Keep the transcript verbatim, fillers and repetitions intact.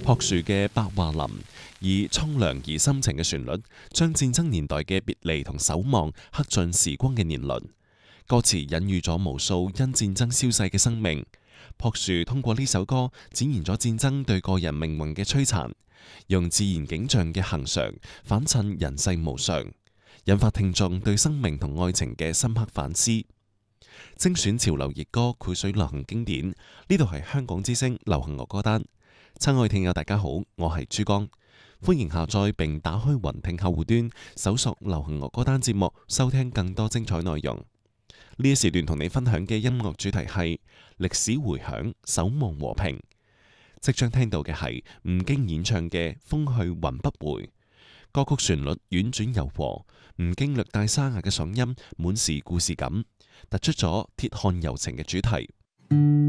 朴樹嘅《白桦林》以蒼涼而深情嘅旋律，將戰爭年代嘅別離同守望刻進時光嘅年輪。歌詞隱喻咗無數因戰爭消逝嘅生命。朴樹通過呢首歌展現咗戰爭對個人命運嘅摧殘，用自然景象嘅恒常反襯人世無常，引發聽眾對生命同愛情嘅深刻反思。精選潮流熱歌，繪水流行經典。呢度係香港之聲流行樂歌單。親愛聽友大家好，我係珠江，歡迎下載並打開雲聽客戶端，搜索流行樂歌單節目，收聽更多精彩內容。呢一時段同你分享嘅音樂主題係歷史回響，守望和平。即將聽到嘅係吳京演唱嘅《風去雲不回》，歌曲旋律婉轉柔和，吳京略帶沙啞嘅嗓音滿是故事感，突出咗鐵漢柔情嘅主題。